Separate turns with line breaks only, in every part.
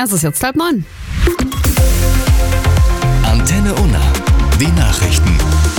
Es ist jetzt 8:30.
Antenne Unna. Die Nachrichten.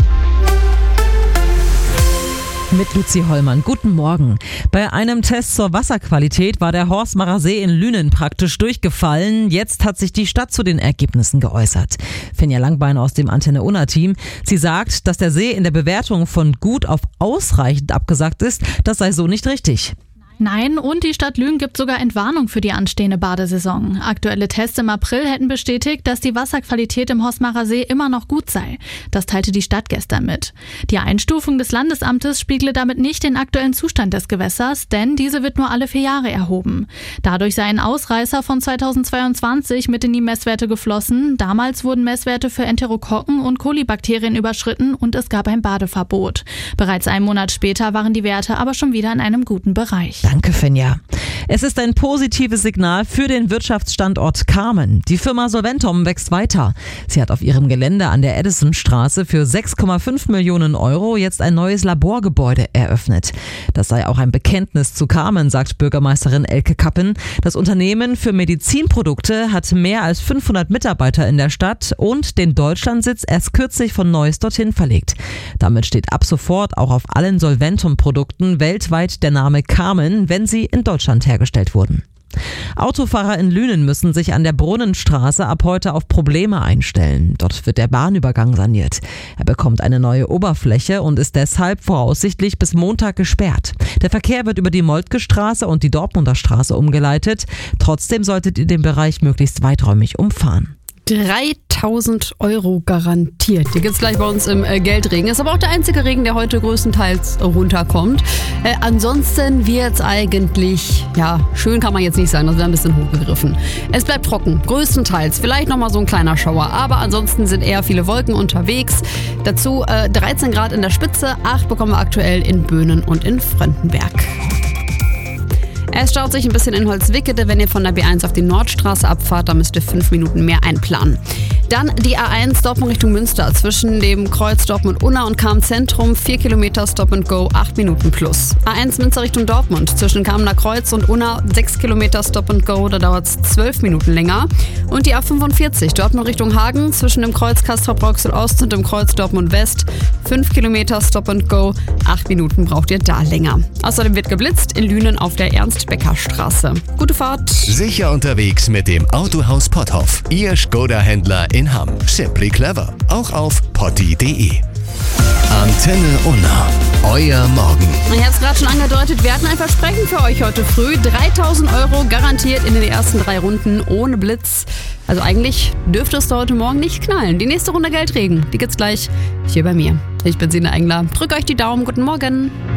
Mit Luzi Hollmann. Guten Morgen. Bei einem Test zur Wasserqualität war der Horsmacher See in Lünen praktisch durchgefallen. Jetzt hat sich die Stadt zu den Ergebnissen geäußert. Fenja Langbein aus dem Antenne Unna-Team. Sie sagt, dass der See in der Bewertung von gut auf ausreichend abgesagt ist. Das sei so nicht richtig.
Nein, und die Stadt Lünen gibt sogar Entwarnung für die anstehende Badesaison. Aktuelle Tests im April hätten bestätigt, dass die Wasserqualität im Horsmacher See immer noch gut sei. Das teilte die Stadt gestern mit. Die Einstufung des Landesamtes spiegle damit nicht den aktuellen Zustand des Gewässers, denn diese wird nur alle 4 Jahre erhoben. Dadurch sei ein Ausreißer von 2022 mit in die Messwerte geflossen. Damals wurden Messwerte für Enterokokken und Kolibakterien überschritten und es gab ein Badeverbot. Bereits einen Monat später waren die Werte aber schon wieder in einem guten Bereich.
Danke, Fenja. Es ist ein positives Signal für den Wirtschaftsstandort Kamen. Die Firma Solventum wächst weiter. Sie hat auf ihrem Gelände an der Edisonstraße für 6,5 Millionen Euro jetzt ein neues Laborgebäude eröffnet. Das sei auch ein Bekenntnis zu Kamen, sagt Bürgermeisterin Elke Kappen. Das Unternehmen für Medizinprodukte hat mehr als 500 Mitarbeiter in der Stadt und den Deutschlandsitz erst kürzlich von Neuss dorthin verlegt. Damit steht ab sofort auch auf allen Solventum-Produkten weltweit der Name Kamen, wenn sie in Deutschland hergestellt wurden. Autofahrer in Lünen müssen sich an der Brunnenstraße ab heute auf Probleme einstellen. Dort wird der Bahnübergang saniert. Er bekommt eine neue Oberfläche und ist deshalb voraussichtlich bis Montag gesperrt. Der Verkehr wird über die Moltke-Straße und die Dortmunder Straße umgeleitet. Trotzdem solltet ihr den Bereich möglichst weiträumig umfahren.
3.000 Euro garantiert. Die gibt's gleich bei uns im Geldregen. Ist aber auch der einzige Regen, der heute größtenteils runterkommt. Ansonsten wird's eigentlich, schön kann man jetzt nicht sagen, das wäre ein bisschen hochgegriffen. Es bleibt trocken, größtenteils. Vielleicht nochmal so ein kleiner Schauer, aber ansonsten sind eher viele Wolken unterwegs. Dazu 13 Grad in der Spitze, 8 bekommen wir aktuell in Böhnen und in Fröndenberg. Es staut sich ein bisschen in Holzwickede, wenn ihr von der B1 auf die Nordstraße abfahrt, da müsst ihr 5 Minuten mehr einplanen. Dann die A1 Dortmund Richtung Münster, zwischen dem Kreuz Dortmund-Unna und Cham-Zentrum, 4 Kilometer Stop and Go, 8 Minuten plus. A1 Münster Richtung Dortmund, zwischen Kamener Kreuz und Unna, 6 Kilometer Stop and Go, da dauert es 12 Minuten länger. Und die A45 Dortmund Richtung Hagen, zwischen dem Kreuz Castrop-Rauxel Ost und dem Kreuz Dortmund West, 5 Kilometer Stop and Go, 8 Minuten braucht ihr da länger. Außerdem wird geblitzt in Lünen auf der Ernst-Becker-Straße. Gute Fahrt!
Sicher unterwegs mit dem Autohaus Potthoff. Ihr Skoda-Händler in Hamm. Simply clever. Auch auf potti.de. Antenne Unna. Euer Morgen.
Ich habe es gerade schon angedeutet, wir hatten ein Versprechen für euch heute früh. 3.000 Euro garantiert in den ersten 3 Runden ohne Blitz. Also eigentlich dürfte es heute Morgen nicht knallen. Die nächste Runde Geldregen, die gibt's gleich hier bei mir. Ich bin Sina Engler. Drückt euch die Daumen. Guten Morgen.